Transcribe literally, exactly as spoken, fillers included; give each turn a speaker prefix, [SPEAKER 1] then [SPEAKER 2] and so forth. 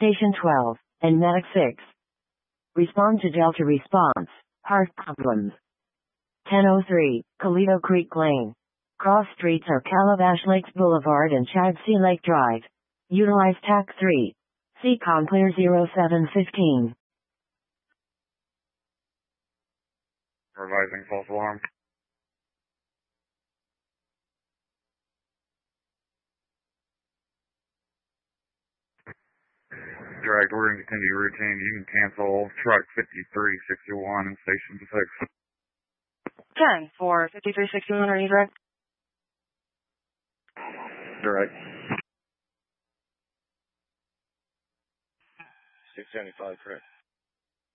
[SPEAKER 1] Station twelve, and Medic six. Respond to Delta response. Heart problems. ten oh three, Colito Creek Lane. Cross streets are Calabash Lakes Boulevard and Chadsey Lake Drive. Utilize T A C three. C COM clear zero seven fifteen.
[SPEAKER 2] Revising false alarm. Direct order and continue routine. You can cancel truck fifty-three sixty-one in station six.
[SPEAKER 3] ten for fifty-three sixty-one, are you direct?
[SPEAKER 2] Direct.
[SPEAKER 4] six seventy-five, correct.